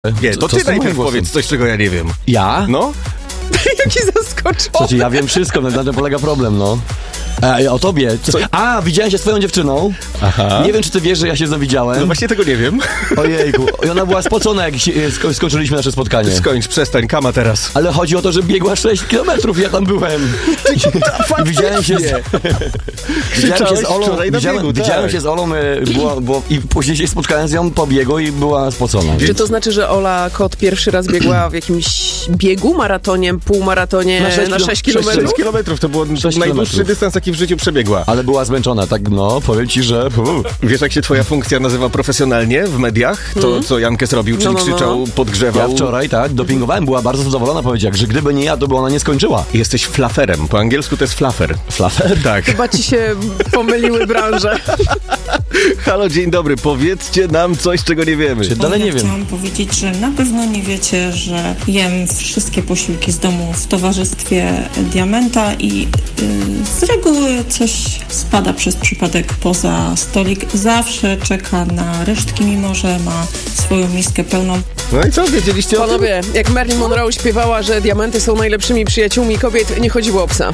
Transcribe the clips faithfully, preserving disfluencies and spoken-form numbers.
Nie, to Co- co ty z tym najpierw głosem? powiedz coś, czego ja nie wiem. Ja? No? Jaki zaskoczony. Słuchajcie, ja wiem wszystko, na tym polega problem, no. E, o tobie. Co? A, widziałem się z twoją dziewczyną. Aha. Nie wiem, czy ty wiesz, że ja się z nią widziałem. No właśnie tego nie wiem. Ojejku. I ona była spocona, jak się, sko- skończyliśmy nasze spotkanie. Skończ, przestań, kama teraz. Ale chodzi o to, że biegła sześć kilometrów, ja tam byłem. I widziałem się z... widziałem się z Olą, wczoraj na widziałem, biegu, tak. widziałem się z Olą e, było, było, i później się spotkałem z nią po biegu i była spocona. Czy to znaczy, że Ola Kot pierwszy raz biegła w jakimś biegu, maratonie, półmaratonie Na na sześć sześć, kilo- kilometrów? sześć kilometrów to był najdłuższy kilometrów. dystans, jaki w życiu przebiegła. Ale była zmęczona, tak no, powiem ci, że... Uu. Wiesz, jak się twoja funkcja nazywa profesjonalnie w mediach? To, co Jankes robił, czyli No, no, no. krzyczał, Ja podgrzewał. wczoraj, tak, dopingowałem, była bardzo zadowolona, powiedziała, że gdyby nie ja, to by ona nie skończyła. Jesteś flaferem. Po angielsku to jest flafer. Flafer? Tak. Chyba ci się pomyliły branże. Halo, dzień dobry. Powiedzcie nam coś, czego nie wiemy. Czy dalej ja nie wiem. Chciałam powiedzieć, że na pewno nie wiecie, że jem wszystkie posiłki z domu w towarzystwie Diamenta i yy, z reguły coś spada przez przypadek poza stolik. Zawsze czeka na resztki, mimo że ma swoją miskę pełną. No i co, wiedzieliście o tym? Panowie, jak Marilyn Monroe śpiewała, że diamenty są najlepszymi przyjaciółmi kobiet, nie chodziło o psa.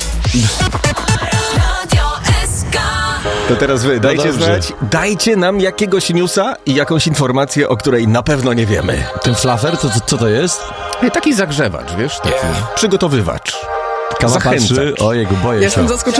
To teraz wy, dajcie dobrze. znać, dajcie nam jakiegoś newsa i jakąś informację, o której na pewno nie wiemy. Ten flafer, to, to, co to jest? Taki zagrzewacz, wiesz, taki przygotowywacz. Kawa Zachęcacz. patrzy, ojejku, boję się. Jestem zaskoczona.